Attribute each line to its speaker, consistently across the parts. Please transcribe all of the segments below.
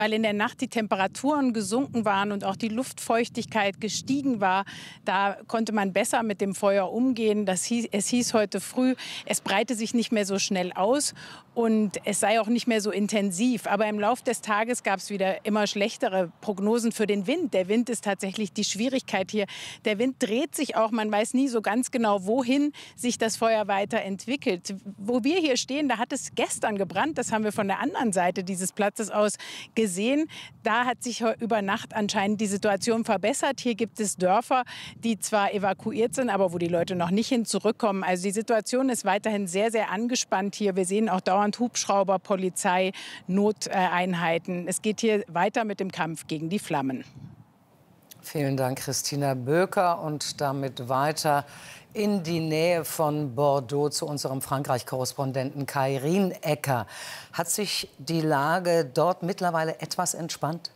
Speaker 1: weil in der Nacht die Temperaturen gesunken waren und auch die Luftfeuchtigkeit gestiegen war. Da konnte man besser mit dem Feuer umgehen. Es hieß heute früh, es breite sich nicht mehr so schnell aus und es sei auch nicht mehr so intensiv. Aber im Laufe des Tages gab es wieder immer schlechtere Prognosen für den Wind. Der Wind ist tatsächlich die Schwierigkeit hier. Der Wind dreht sich auch, man weiß nie so ganz genau, wohin sich das Feuer weiterentwickelt. Wo wir hier stehen, da hat es gestern gebrannt. Das haben wir von der anderen Seite dieses Platzes aus gesehen. Da hat sich über Nacht anscheinend die Situation verbessert. Hier gibt es Dörfer, die zwar evakuiert sind, aber wo die Leute noch nicht hin zurückkommen. Also die Situation ist weiterhin sehr, sehr angespannt hier. Wir sehen auch dauernd Hubschrauber, Polizei, Noteinheiten. Es geht hier weiter mit dem Kampf gegen die Flammen.
Speaker 2: Vielen Dank, Christina Böker. Und damit weiter in die Nähe von Bordeaux zu unserem Frankreich-Korrespondenten Kai Rienecker. Hat sich die Lage dort mittlerweile etwas entspannt?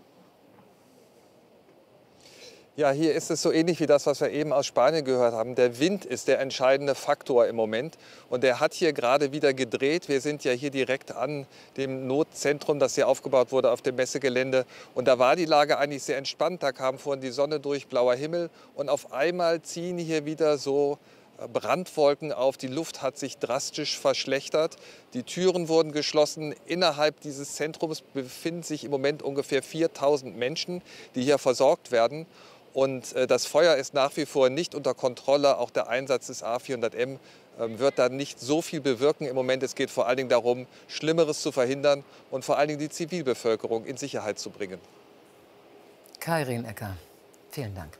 Speaker 3: Ja, hier ist es so ähnlich wie das, was wir eben aus Spanien gehört haben. Der Wind ist der entscheidende Faktor im Moment. Und der hat hier gerade wieder gedreht. Wir sind ja hier direkt an dem Notzentrum, das hier aufgebaut wurde auf dem Messegelände. Und da war die Lage eigentlich sehr entspannt. Da kam vorhin die Sonne durch, blauer Himmel. Und auf einmal ziehen hier wieder so Brandwolken auf. Die Luft hat sich drastisch verschlechtert. Die Türen wurden geschlossen. Innerhalb dieses Zentrums befinden sich im Moment ungefähr 4.000 Menschen, die hier versorgt werden. Und das Feuer ist nach wie vor nicht unter Kontrolle. Auch der Einsatz des A400M wird da nicht so viel bewirken im Moment. Es geht vor allen Dingen darum, Schlimmeres zu verhindern und vor allen Dingen die Zivilbevölkerung in Sicherheit zu bringen.
Speaker 2: Kai Rienecker, vielen Dank.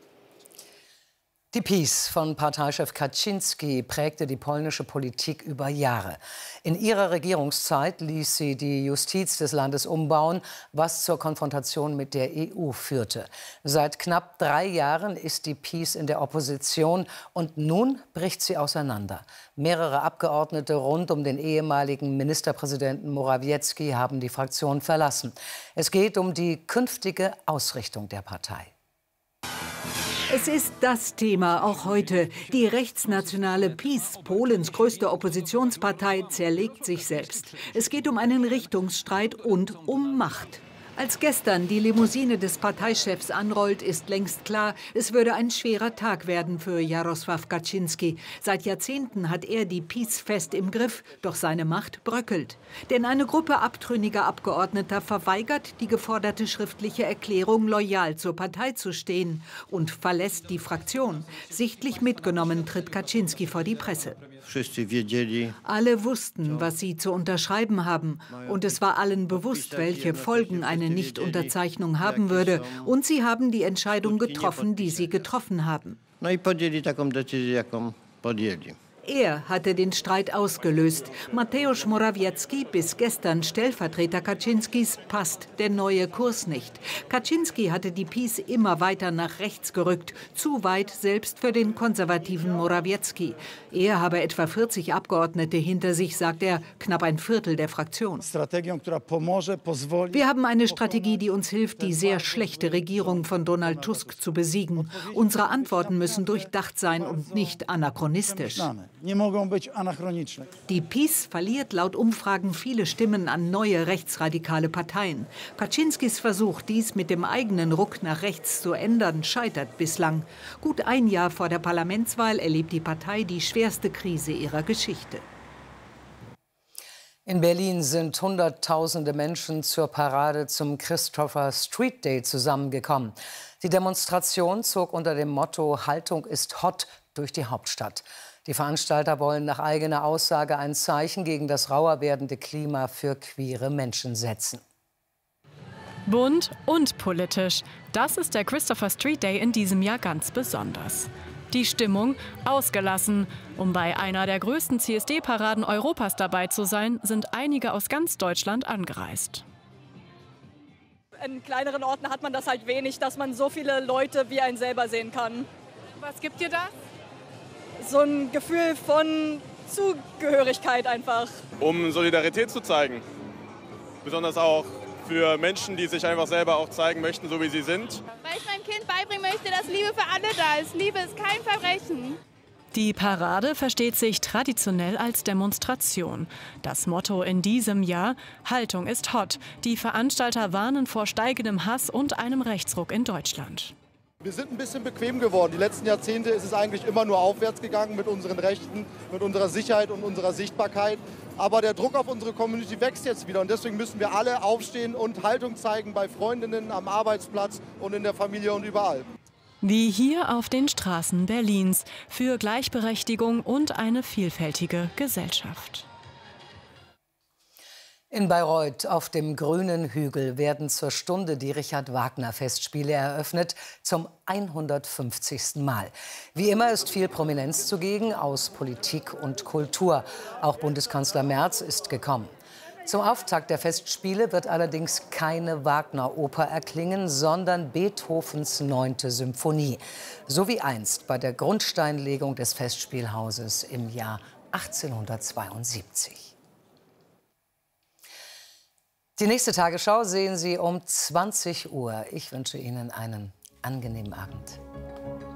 Speaker 2: Die PiS von Parteichef Kaczyński prägte die polnische Politik über Jahre. In ihrer Regierungszeit ließ sie die Justiz des Landes umbauen, was zur Konfrontation mit der EU führte. Seit knapp 3 Jahren ist die PiS in der Opposition und nun bricht sie auseinander. Mehrere Abgeordnete rund um den ehemaligen Ministerpräsidenten Morawiecki haben die Fraktion verlassen. Es geht um die künftige Ausrichtung der Partei.
Speaker 4: Es ist das Thema auch heute. Die rechtsnationale PiS, Polens größte Oppositionspartei, zerlegt sich selbst. Es geht um einen Richtungsstreit und um Macht. Als gestern die Limousine des Parteichefs anrollt, ist längst klar, es würde ein schwerer Tag werden für Jarosław Kaczyński. Seit Jahrzehnten hat er die PiS fest im Griff, doch seine Macht bröckelt. Denn eine Gruppe abtrünniger Abgeordneter verweigert die geforderte schriftliche Erklärung, loyal zur Partei zu stehen und verlässt die Fraktion. Sichtlich mitgenommen tritt Kaczyński vor die Presse. Alle wussten, was sie zu unterschreiben haben. Und es war allen bewusst, welche Folgen eine Nichtunterzeichnung haben würde. Und sie haben die Entscheidung getroffen, die sie getroffen haben. Er hatte den Streit ausgelöst. Mateusz Morawiecki, bis gestern Stellvertreter Kaczynskis, passt der neue Kurs nicht. Kaczyński hatte die PiS immer weiter nach rechts gerückt, zu weit selbst für den konservativen Morawiecki. Er habe etwa 40 Abgeordnete hinter sich, sagt er, knapp ein Viertel der Fraktion. Wir haben eine Strategie, die uns hilft, die sehr schlechte Regierung von Donald Tusk zu besiegen. Unsere Antworten müssen durchdacht sein und nicht anachronistisch. Die PiS verliert laut Umfragen viele Stimmen an neue rechtsradikale Parteien. Kaczynskis Versuch, dies mit dem eigenen Ruck nach rechts zu ändern, scheitert bislang. Gut ein Jahr vor der Parlamentswahl erlebt die Partei die schwerste Krise ihrer Geschichte.
Speaker 2: In Berlin sind Hunderttausende Menschen zur Parade zum Christopher Street Day zusammengekommen. Die Demonstration zog unter dem Motto "Haltung ist hot" durch die Hauptstadt. Die Veranstalter wollen nach eigener Aussage ein Zeichen gegen das rauer werdende Klima für queere Menschen setzen.
Speaker 5: Bunt und politisch. Das ist der Christopher Street Day in diesem Jahr ganz besonders. Die Stimmung ausgelassen. Um bei einer der größten CSD-Paraden Europas dabei zu sein, sind einige aus ganz Deutschland angereist.
Speaker 6: In kleineren Orten hat man das halt wenig, dass man so viele Leute wie einen selber sehen kann.
Speaker 5: Was gibt dir das?
Speaker 6: So ein Gefühl von Zugehörigkeit einfach.
Speaker 7: Um Solidarität zu zeigen. Besonders auch für Menschen, die sich einfach selber auch zeigen möchten, so wie sie sind.
Speaker 8: Weil ich meinem Kind beibringen möchte, dass Liebe für alle da ist. Liebe ist kein Verbrechen.
Speaker 5: Die Parade versteht sich traditionell als Demonstration. Das Motto in diesem Jahr: Haltung ist hot. Die Veranstalter warnen vor steigendem Hass und einem Rechtsruck in Deutschland.
Speaker 8: Wir sind ein bisschen bequem geworden. Die letzten Jahrzehnte ist es eigentlich immer nur aufwärts gegangen mit unseren Rechten, mit unserer Sicherheit und unserer Sichtbarkeit. Aber der Druck auf unsere Community wächst jetzt wieder und deswegen müssen wir alle aufstehen und Haltung zeigen bei Freundinnen, am Arbeitsplatz und in der Familie und überall.
Speaker 5: Wie hier auf den Straßen Berlins für Gleichberechtigung und eine vielfältige Gesellschaft.
Speaker 2: In Bayreuth auf dem Grünen Hügel werden zur Stunde die Richard-Wagner-Festspiele eröffnet, zum 150. Mal. Wie immer ist viel Prominenz zugegen aus Politik und Kultur. Auch Bundeskanzler Merz ist gekommen. Zum Auftakt der Festspiele wird allerdings keine Wagner-Oper erklingen, sondern Beethovens 9. Symphonie. So wie einst bei der Grundsteinlegung des Festspielhauses im Jahr 1872. Die nächste Tagesschau sehen Sie um 20 Uhr. Ich wünsche Ihnen einen angenehmen Abend.